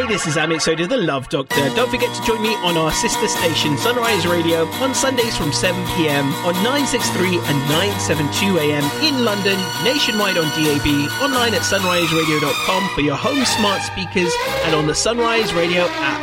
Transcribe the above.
Hey, this is Amit Sodha, the Love Doctor. Don't forget to join me on our sister station, Sunrise Radio, on Sundays from 7pm on 963 and 972am in London, nationwide on DAB, online at sunriseradio.com for your home smart speakers, and on the Sunrise Radio app.